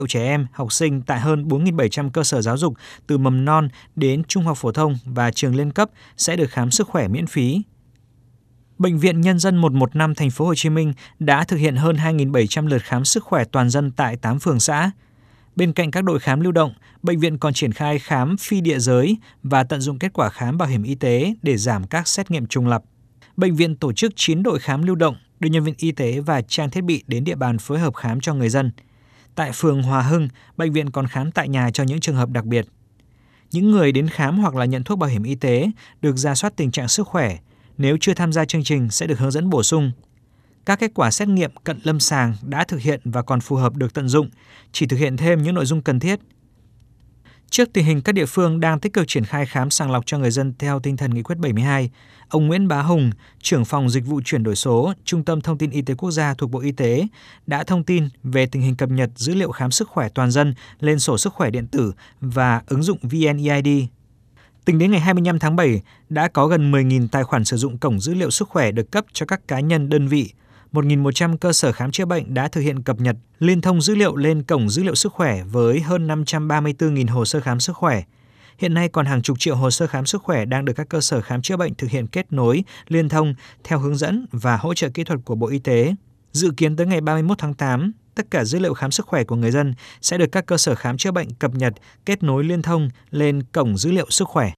trẻ em, học sinh tại hơn 4.700 cơ sở giáo dục từ mầm non đến trung học phổ thông và trường lên cấp sẽ được khám sức khỏe miễn phí. Bệnh viện Nhân dân 115 thành phố Hồ Chí Minh đã thực hiện hơn 2.700 lượt khám sức khỏe toàn dân tại 8 phường xã. Bên cạnh các đội khám lưu động, bệnh viện còn triển khai khám phi địa giới và tận dụng kết quả khám bảo hiểm y tế để giảm các xét nghiệm trùng lặp. Bệnh viện tổ chức 9 đội khám lưu động, đưa nhân viên y tế và trang thiết bị đến địa bàn phối hợp khám cho người dân. Tại phường Hòa Hưng, bệnh viện còn khám tại nhà cho những trường hợp đặc biệt. Những người đến khám hoặc là nhận thuốc bảo hiểm y tế được rà soát tình trạng sức khỏe. Nếu chưa tham gia chương trình sẽ được hướng dẫn bổ sung. Các kết quả xét nghiệm cận lâm sàng đã thực hiện và còn phù hợp được tận dụng, chỉ thực hiện thêm những nội dung cần thiết. Trước tình hình các địa phương đang tích cực triển khai khám sàng lọc cho người dân theo tinh thần nghị quyết 72, ông Nguyễn Bá Hùng, trưởng phòng dịch vụ chuyển đổi số, Trung tâm Thông tin Y tế Quốc gia thuộc Bộ Y tế, đã thông tin về tình hình cập nhật dữ liệu khám sức khỏe toàn dân lên sổ sức khỏe điện tử và ứng dụng VNeID. Tính đến ngày 25 tháng 7, đã có gần 10.000 tài khoản sử dụng cổng dữ liệu sức khỏe được cấp cho các cá nhân đơn vị. 1.100 cơ sở khám chữa bệnh đã thực hiện cập nhật, liên thông dữ liệu lên cổng dữ liệu sức khỏe với hơn 534.000 hồ sơ khám sức khỏe. Hiện nay còn hàng chục triệu hồ sơ khám sức khỏe đang được các cơ sở khám chữa bệnh thực hiện kết nối, liên thông theo hướng dẫn và hỗ trợ kỹ thuật của Bộ Y tế. Dự kiến tới ngày 31 tháng 8, tất cả dữ liệu khám sức khỏe của người dân sẽ được các cơ sở khám chữa bệnh cập nhật, kết nối liên thông lên cổng dữ liệu sức khỏe.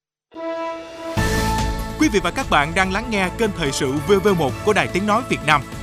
Quý vị và các bạn đang lắng nghe kênh Thời sự VV1 của Đài Tiếng nói Việt Nam.